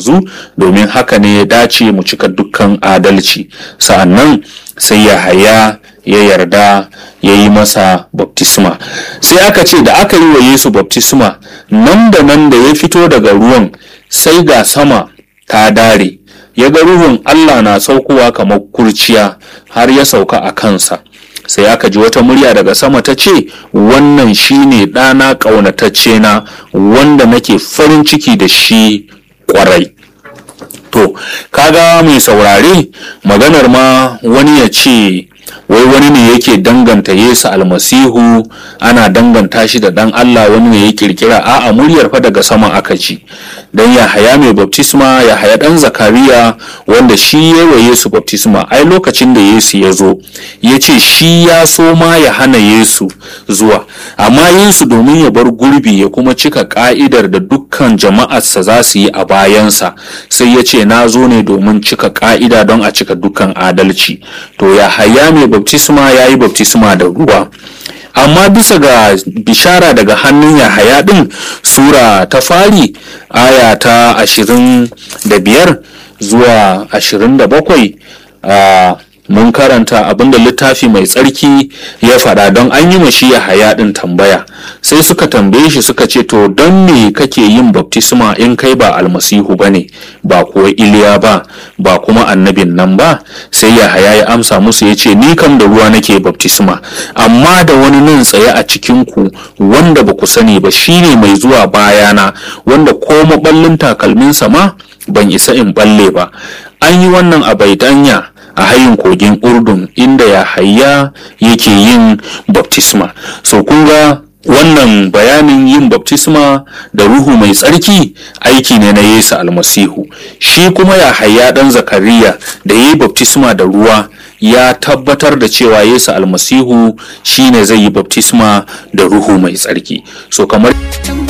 yanzu, domin haka ne ya dace mu cika dukkan adalci. Sa'annan sai Yahaya ya yarda ya yi masa baptisma. Sai aka ce da aka yi wa Yesu baptisma, nan da nan da ya fito daga ruwan sai ga sama ta dare, ya ga ruhun Allah na saukowa kamar kurciya har ya sauka a kansa. Sai aka ji wata murya daga sama ta ce, wannan shine ɗana ƙaunatacce na, wanda nake farin ciki da shi ƙwarai. To kaga mai saurare, maganar ma wani ya ce wai wani ne yake danganta Yesu almasihu, ana danganta shi da dan Allah, wani ne ya kirkira. A'a, muryar fa daga sama aka ji. Dan Yahaya mai baptisma, Yahaya dan Zakariya, wanda shi ya wa Yesu baptisma, ai lokacin da Yesu ya zo ya ce shi ya so ma ya hana Yesu zuwa, amma Yesu domin ya bar gurbi ya kuma cika ka'idar da dukkan jama'arsa za su yi a bayansa, sai ya ce na zo ne domin cika ka'ida don a cika dukkan adalci. To Yahaya mai baptisma ya yi baptisma da ruwa, amma bisa ga bishara daga hannun Yahaya din, sura ta fari aya ta 25 zuwa 27, mun karanta abinda littafi mai tsarki ya faɗa. Don an yi mashi Yahaya din tambaya, sai suka tambaye shi suka ce, to don me kake yin baptisma in kai ba almasihu bane, ba kuwa Iliya ba, ba kuma annabin nan ba? Sai Yahaya ya amsa musu ya ce, ni kam da ruwa nake baptisma, amma da wani nan tsaye a cikin ku wanda ba ku sani ba, shine mai zuwa bayana, wanda ko maballin takalminsa ma ban isa in balle ba. An yi wannan a Baitanya, a hayin kogin Urdun, inda Yahaya yake yin baptisma. So kun ga wannan bayanin yin baptisma da ruhu mai tsarki aiki ne na Yesu almasihu. Shi kuma Yahaya dan Zakariya da yayi baptisma da ruwa, ya tabbatar da cewa Yesu almasihu shine zai yi baptisma da ruhu mai tsarki. So kamar